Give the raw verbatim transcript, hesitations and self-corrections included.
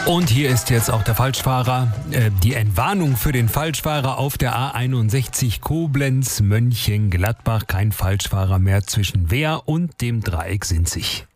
Und hier ist jetzt auch der Falschfahrer, äh, die Entwarnung für den Falschfahrer auf der A einundsechzig Koblenz-Mönchengladbach. Kein Falschfahrer mehr zwischen Wehr und dem Dreieck Sinzig.